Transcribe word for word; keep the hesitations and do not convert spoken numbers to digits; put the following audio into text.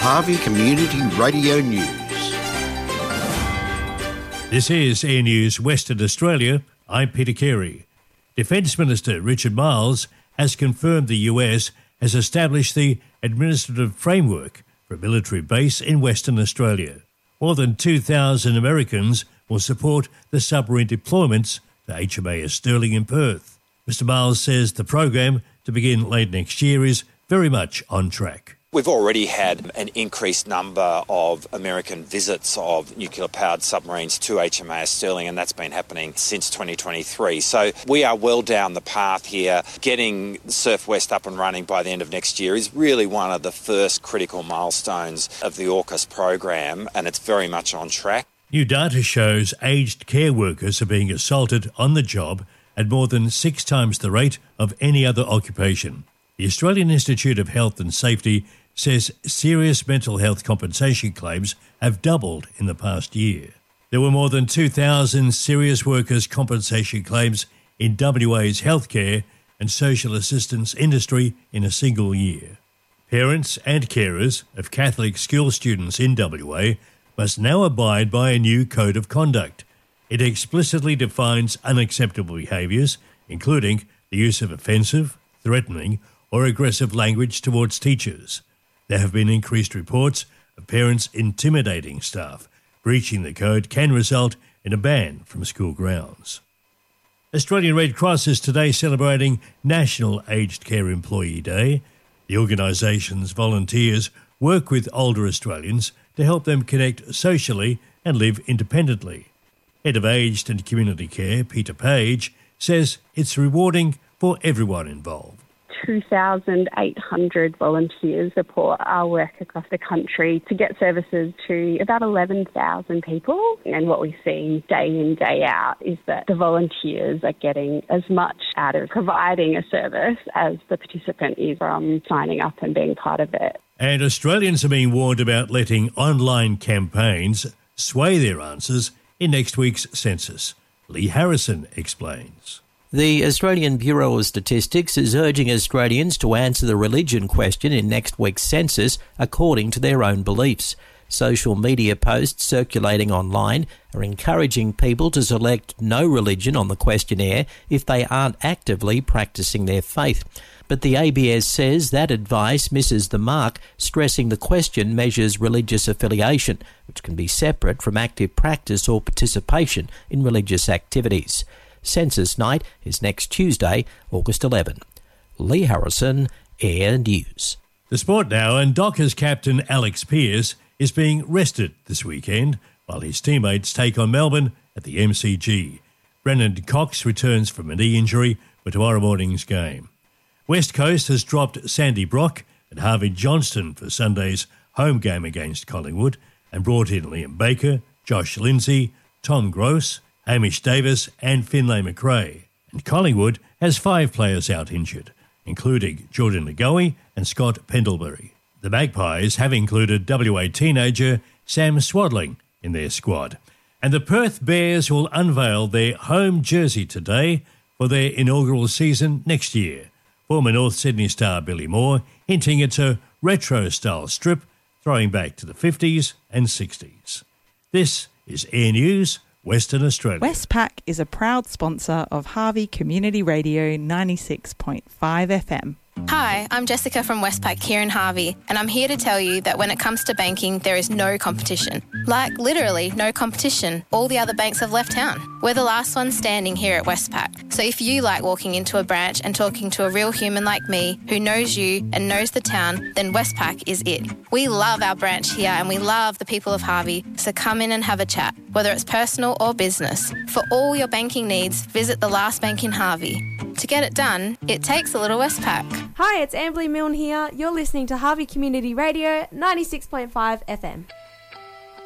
Harvey Community Radio News. This is Air News Western Australia. I'm Peter Carey. Defence Minister Richard Marles has confirmed the U S has established the administrative framework for a military base in Western Australia. More than two thousand Americans will support the submarine deployments to H M A S Stirling in Perth. Mister Marles says the program, to begin late next year, is very much on track. We've already had an increased number of American visits of nuclear-powered submarines to H M A S Stirling, and that's been happening since twenty twenty-three. So we are well down the path here. Getting Surf West up and running by the end of next year is really one of the first critical milestones of the AUKUS program, and it's very much on track. New data shows aged care workers are being assaulted on the job at more than six times the rate of any other occupation. The Australian Institute of Health and Safety says serious mental health compensation claims have doubled in the past year. There were more than two thousand serious workers' compensation claims in W A's healthcare and social assistance industry in a single year. Parents and carers of Catholic school students in W A must now abide by a new code of conduct. It explicitly defines unacceptable behaviours, including the use of offensive, threatening or aggressive language towards teachers. There have been increased reports of parents intimidating staff. Breaching the code can result in a ban from school grounds. Australian Red Cross is today celebrating National Aged Care Employee Day. The organisation's volunteers work with older Australians to help them connect socially and live independently. Head of Aged and Community Care, Peter Page, says it's rewarding for everyone involved. two thousand eight hundred volunteers support our work across the country to get services to about eleven thousand people. And what we see day in, day out is that the volunteers are getting as much out of providing a service as the participant is from signing up and being part of it. And Australians are being warned about letting online campaigns sway their answers in next week's census. Lee Harrison explains. The Australian Bureau of Statistics is urging Australians to answer the religion question in next week's census according to their own beliefs. Social media posts circulating online are encouraging people to select no religion on the questionnaire if they aren't actively practicing their faith. But the A B S says that advice misses the mark, stressing the question measures religious affiliation, which can be separate from active practice or participation in religious activities. Census night is next Tuesday, August eleventh. Lee Harrison, Air News. The sport now, and Dockers captain Alex Pearce is being rested this weekend while his teammates take on Melbourne at the M C G. Brennan Cox returns from a knee injury for tomorrow morning's game. West Coast has dropped Sandy Brock and Harvey Johnston for Sunday's home game against Collingwood and brought in Liam Baker, Josh Lindsay, Tom Gross, Hamish Davis and Finlay McRae. And Collingwood has five players out injured, including Jordan Legoe and Scott Pendlebury. The Magpies have included W A teenager Sam Swadling in their squad. And the Perth Bears will unveil their home jersey today for their inaugural season next year. Former North Sydney star Billy Moore hinting it's a retro-style strip throwing back to the fifties and sixties. This is Air News Western Australia. Westpac is a proud sponsor of Harvey Community Radio ninety-six point five F M. Hi, I'm Jessica from Westpac here in Harvey, and I'm here to tell you that when it comes to banking, there is no competition. Like, literally no competition. All the other banks have left town. We're the last ones standing here at Westpac. So if you like walking into a branch and talking to a real human like me who knows you and knows the town, then Westpac is it. We love our branch here and we love the people of Harvey, so come in and have a chat, whether it's personal or business. For all your banking needs, visit the last bank in Harvey. To get it done, it takes a little Westpac. Hi, it's Amberly Milne here. You're listening to Harvey Community Radio ninety-six point five F M.